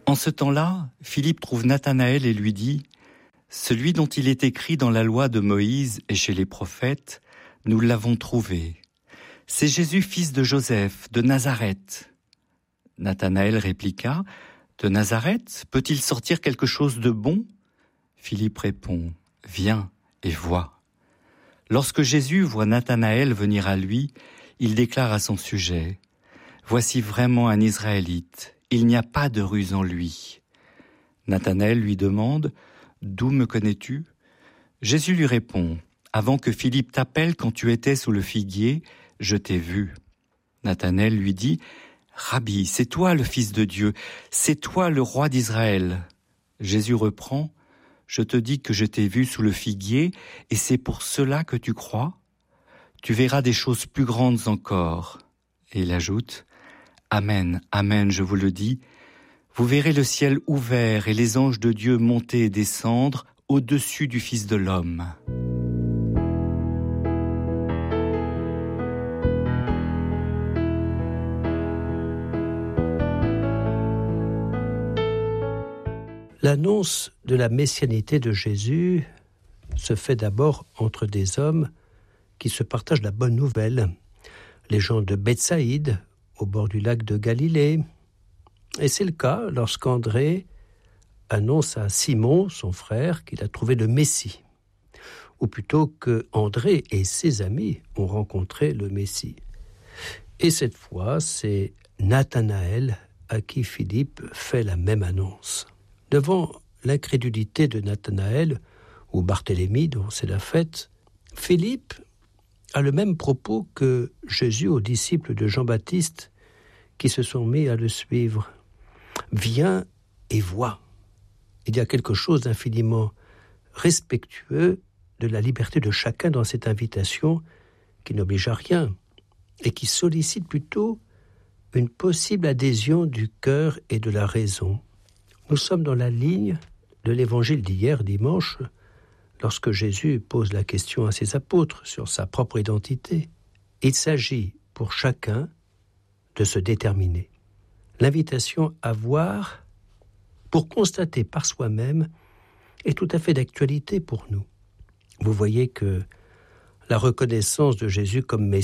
En ce temps-là, Philippe trouve Nathanaël et lui dit « Celui dont il est écrit dans la loi de Moïse et chez les prophètes, nous l'avons trouvé. C'est Jésus, fils de Joseph, de Nazareth. » Nathanaël répliqua « De Nazareth, peut-il sortir quelque chose de bon ?» Philippe répond « Viens et vois. » Lorsque Jésus voit Nathanaël venir à lui, il déclare à son sujet « Voici vraiment un Israélite, il n'y a pas de ruse en lui. » Nathanaël lui demande « D'où me connais-tu » Jésus lui répond « Avant que Philippe t'appelle quand tu étais sous le figuier, je t'ai vu. » Nathanaël lui dit « Rabbi, c'est toi le Fils de Dieu, c'est toi le roi d'Israël. » Jésus reprend « Je te dis que je t'ai vu sous le figuier, et c'est pour cela que tu crois. Tu verras des choses plus grandes encore. » Et il ajoute « Amen, amen, je vous le dis, vous verrez le ciel ouvert et les anges de Dieu monter et descendre au-dessus du Fils de l'homme. » L'annonce de la messianité de Jésus se fait d'abord entre des hommes qui se partagent la bonne nouvelle. Les gens de Bethsaïde, au bord du lac de Galilée. Et c'est le cas lorsqu'André annonce à Simon, son frère, qu'il a trouvé le Messie. Ou plutôt que André et ses amis ont rencontré le Messie. Et cette fois, c'est Nathanaël à qui Philippe fait la même annonce. Devant l'incrédulité de Nathanaël, ou Barthélemy, dont c'est la fête, Philippe a le même propos que Jésus aux disciples de Jean-Baptiste qui se sont mis à le suivre. « Viens et vois ». Il y a quelque chose d'infiniment respectueux de la liberté de chacun dans cette invitation qui n'oblige à rien et qui sollicite plutôt une possible adhésion du cœur et de la raison. Nous sommes dans la ligne de l'évangile d'hier, dimanche, lorsque Jésus pose la question à ses apôtres sur sa propre identité. Il s'agit pour chacun de se déterminer. L'invitation à voir, pour constater par soi-même, est tout à fait d'actualité pour nous. Vous voyez que la reconnaissance de Jésus comme Messie